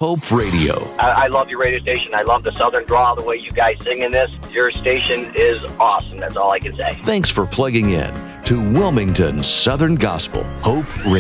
Hope Radio. I love your radio station. I love the Southern drawl, the way you guys sing in this. Your station is awesome. That's all I can say. Thanks for plugging in to Wilmington Southern Gospel Hope Radio.